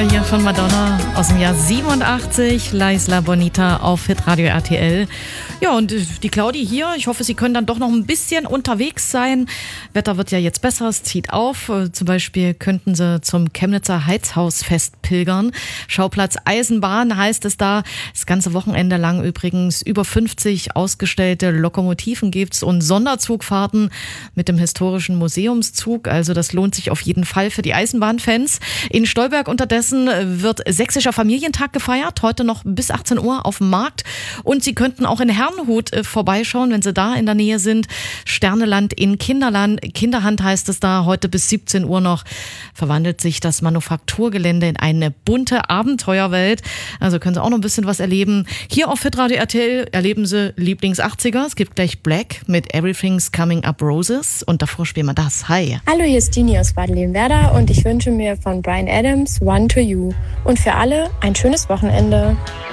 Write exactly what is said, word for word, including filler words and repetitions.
Klassiker hier von Madonna aus dem Jahr siebenundachtzig, La Isla Bonita auf Hitradio R T L. Ja, und die Claudi hier, ich hoffe, Sie können dann doch noch ein bisschen unterwegs sein. Wetter wird ja jetzt besser, es zieht auf. Zum Beispiel könnten Sie zum Chemnitzer Heizhausfest pilgern. Schauplatz Eisenbahn heißt es da. Das ganze Wochenende lang übrigens über fünfzig ausgestellte Lokomotiven gibt's und Sonderzugfahrten mit dem historischen Museumszug. Also das lohnt sich auf jeden Fall für die Eisenbahnfans. In Stolberg unterdessen wird Sächsischer Familientag gefeiert, heute noch bis achtzehn Uhr auf dem Markt. Und Sie könnten auch in Herrnhut vorbeischauen, wenn Sie da in der Nähe sind. Sterneland in Kinderland. Kinderhand heißt es da, heute bis siebzehn Uhr noch. Verwandelt sich das Manufakturgelände in eine bunte Abenteuerwelt. Also können Sie auch noch ein bisschen was erleben. Hier auf Hitradio R T L erleben Sie Lieblings-achtziger. Es gibt gleich Black mit Everything's Coming Up Roses. Und davor spielen wir das. Hi. Hallo, hier ist Dini aus Bad Leonwerda und ich wünsche mir von Bryan Adams One to You. Und für alle ein schönes Wochenende.